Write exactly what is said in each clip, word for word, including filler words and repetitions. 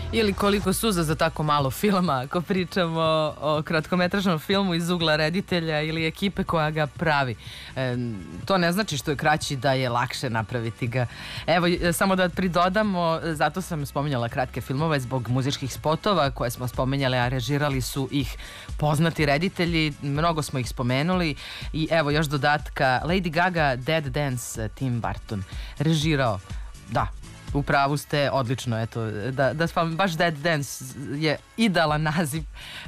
Ili koliko suza za tako malo filma, ako pričamo o kratkometražnom filmu iz ugla reditelja ili ekipe koja ga pravi. E, to ne znači što je kraći da je lakše napraviti ga. Evo, samo da pridodamo, zato sam spominjala kratke filmove zbog muzičkih spotova koje smo spominjali, a režirali su ih poznati reditelji, mnogo smo ih spomenuli i evo još dodatka, Lady Gaga, Dead Dance, Tim Burton režirao, da, u pravu ste, odlično, eto, da, da vam baš Dead Dance je idealan naziv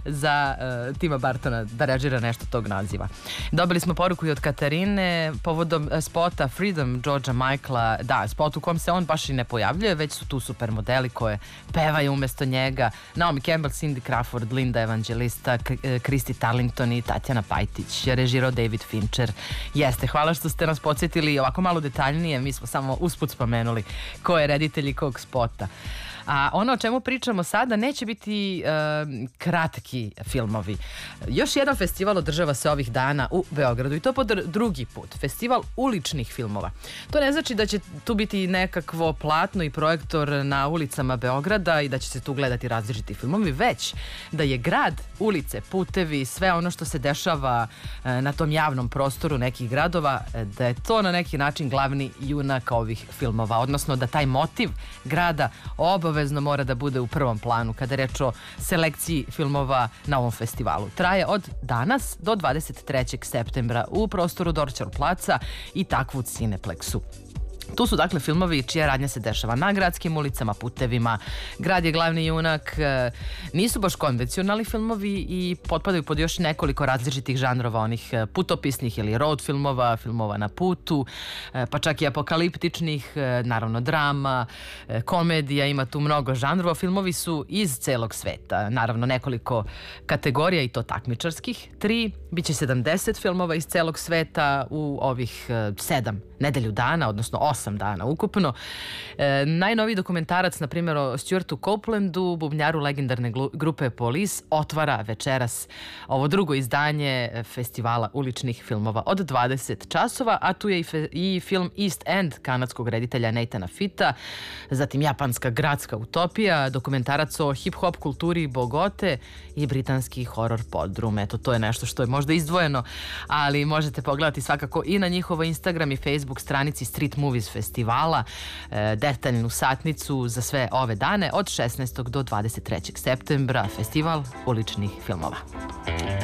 za uh, Tima Burtona da režira nešto tog naziva. Dobili smo poruku i od Katarine povodom spota Freedom Georgea Michaela, da, spot u kom se on baš i ne pojavljuje, već su tu super modeli koje pevaju umesto njega, Naomi Campbell, Cindy Crawford, Linda Evangelista, Christy Turlington i Tatjana Pajtić, je režirao David Fincher. Jeste, hvala što ste nas podsjetili ovako malo detaljnije, mi smo samo usput spomenuli ko je reditelji kog spota. A ono o čemu pričamo sada neće biti uh, kratki filmovi. Još jedan festival održava se ovih dana u Beogradu i to po drugi put. Festival uličnih filmova. To ne znači da će tu biti nekakvo platno i projektor na ulicama Beograda i da će se tu gledati različiti filmovi, već da je grad, ulice, putevi, sve ono što se dešava uh, na tom javnom prostoru nekih gradova, da je to na neki način glavni junak ovih filmova. Odnosno da taj motiv grada obavezno mora da bude u prvom planu kada je reč o selekciji filmova na ovom festivalu. Traje od danas do dvadeset trećeg septembra u prostoru Dorćol placa i Takvud Cineplexu. Tu su dakle filmovi čija radnja se dešava na gradskim ulicama, putevima. Grad je glavni junak, nisu baš konvencionalni filmovi i potpadaju pod još nekoliko različitih žanrova, onih putopisnih ili road filmova, filmova na putu, pa čak i apokaliptičnih, naravno drama, komedija, ima tu mnogo žanrova. Filmovi su iz celog sveta, naravno nekoliko kategorija i to takmičarskih, tri, bit će sedamdeset filmova iz celog sveta u ovih sedam nedelju dana, odnosno osam dana ukupno. E, najnoviji dokumentarac, na primjer, o Stuartu Copelandu, bubnjaru legendarne grupe Police, otvara večeras ovo drugo izdanje festivala uličnih filmova od dvadeset časova, a tu je i, fe, i film East End kanadskog reditelja Nathana Fitta, zatim japanska gradska utopija, dokumentarac o hip-hop kulturi Bogote i britanski horor podrum. Eto, to je nešto što je možda izdvojeno, ali možete pogledati svakako i na njihovoj Instagram i Facebook stranici Street Movies festivala, e, detaljnu satnicu za sve ove dane od šesnaestog do dvadeset trećeg septembra, festival uličnih filmova.